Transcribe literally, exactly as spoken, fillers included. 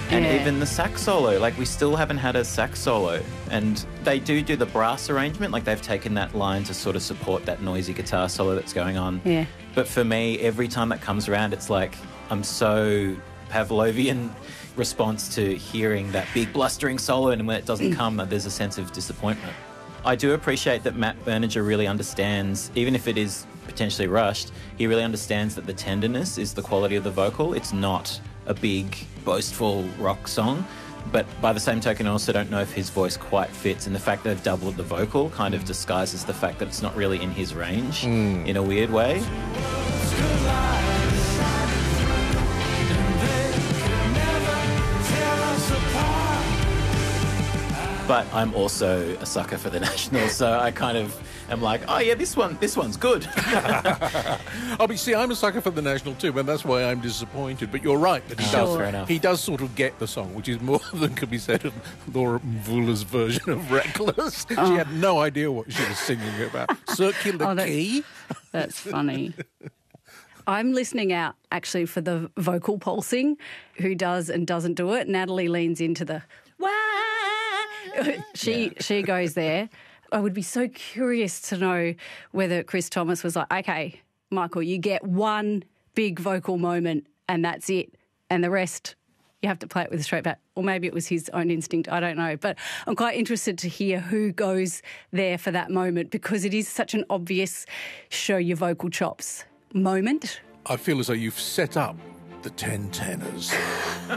And Yeah. even the sax solo, like we still haven't had a sax solo. And they do do the brass arrangement, like they've taken that line to sort of support that noisy guitar solo that's going on. Yeah. But for me, every time that comes around, it's like I'm so Pavlovian response to hearing that big blustering solo, and when it doesn't come, there's a sense of disappointment. I do appreciate that Matt Berninger really understands, even if it is potentially rushed, he really understands that the tenderness is the quality of the vocal. It's not a big, boastful rock song. But by the same token, I also don't know if his voice quite fits, and the fact that they've doubled the vocal kind of disguises the fact that it's not really in his range Mm. in a weird way. But I'm also a sucker for the National, so I kind of am like, oh yeah, this one, this one's good. Oh, but see, I'm a sucker for the National too, and that's why I'm disappointed. But you're right that he Sure. does. Fair enough. He does sort of get the song, which is more than could be said of Laura Mvula's version of "Reckless." She had no idea what she was singing about. Circular Oh, that's- key. That's funny. I'm listening out actually for the vocal pulsing, who does and doesn't do it. Natalie leans into the wah. She she goes there. I would be so curious to know whether Chris Thomas was like, okay, Michael, you get one big vocal moment and that's it, and the rest you have to play it with a straight back. Or maybe it was his own instinct, I don't know. But I'm quite interested to hear who goes there for that moment, because it is such an obvious show your vocal chops moment. I feel as though you've set up the ten tenors.